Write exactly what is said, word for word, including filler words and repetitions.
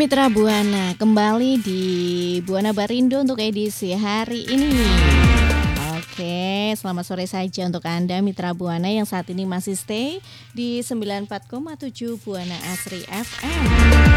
Mitra Buana, kembali di Buana Barindo untuk edisi hari ini. Oke, selamat sore saja untuk Anda Mitra Buana yang saat ini masih stay di sembilan puluh empat koma tujuh Buana Asri F M.